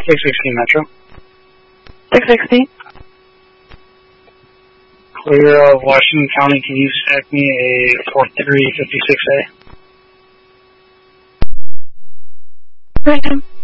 660 Metro. 660. Clear of Washington County. Can you stack me a 4356A? Right.